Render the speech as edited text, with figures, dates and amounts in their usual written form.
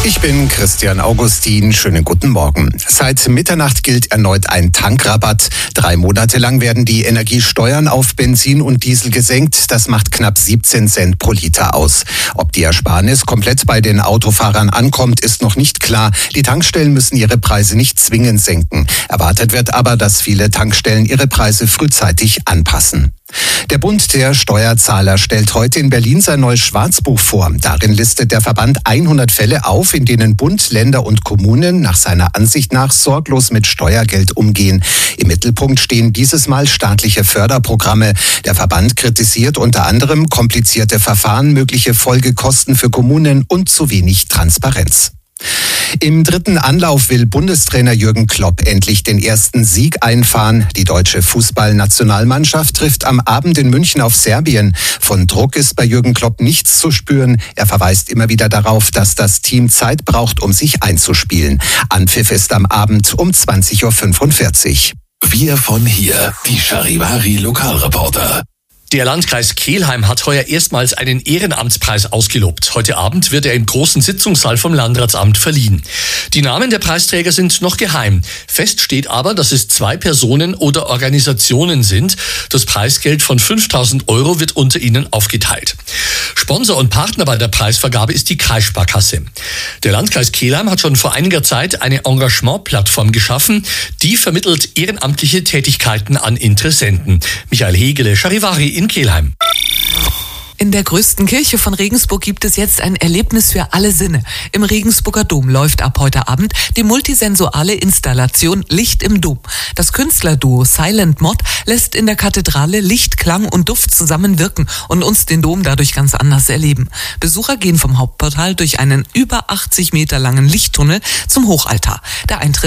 Ich bin Christian Augustin. Schönen guten Morgen. Seit Mitternacht gilt erneut ein Tankrabatt. 3 Monate lang werden die Energiesteuern auf Benzin und Diesel gesenkt. Das macht knapp 17 Cent pro Liter aus. Ob die Ersparnis komplett bei den Autofahrern ankommt, ist noch nicht klar. Die Tankstellen müssen ihre Preise nicht zwingend senken. Erwartet wird aber, dass viele Tankstellen ihre Preise frühzeitig anpassen. Der Bund der Steuerzahler stellt heute in Berlin sein neues Schwarzbuch vor. Darin listet der Verband 100 Fälle auf, in denen Bund, Länder und Kommunen nach seiner Ansicht nach sorglos mit Steuergeld umgehen. Im Mittelpunkt stehen dieses Mal staatliche Förderprogramme. Der Verband kritisiert unter anderem komplizierte Verfahren, mögliche Folgekosten für Kommunen und zu wenig Transparenz. Im 3. Anlauf will Bundestrainer Jürgen Klopp endlich den ersten Sieg einfahren. Die deutsche Fußballnationalmannschaft trifft am Abend in München auf Serbien. Von Druck ist bei Jürgen Klopp nichts zu spüren. Er verweist immer wieder darauf, dass das Team Zeit braucht, um sich einzuspielen. Anpfiff ist am Abend um 20.45 Uhr. Wir von hier, die Charivari Lokalreporter. Der Landkreis Kelheim hat heuer erstmals einen Ehrenamtspreis ausgelobt. Heute Abend wird er im großen Sitzungssaal vom Landratsamt verliehen. Die Namen der Preisträger sind noch geheim. Fest steht aber, dass es 2 Personen oder Organisationen sind. Das Preisgeld von 5.000 € wird unter ihnen aufgeteilt. Sponsor und Partner bei der Preisvergabe ist die Kreissparkasse. Der Landkreis Kelheim hat schon vor einiger Zeit eine Engagement-Plattform geschaffen. Die vermittelt ehrenamtliche Tätigkeiten an Interessenten. Michael Hegele, Charivari in Kelheim. In der größten Kirche von Regensburg gibt es jetzt ein Erlebnis für alle Sinne. Im Regensburger Dom läuft ab heute Abend die multisensuale Installation Licht im Dom. Das Künstlerduo Silent Mod lässt in der Kathedrale Licht, Klang und Duft zusammenwirken und uns den Dom dadurch ganz anders erleben. Besucher gehen vom Hauptportal durch einen über 80 Meter langen Lichttunnel zum Hochaltar. Der Eintritt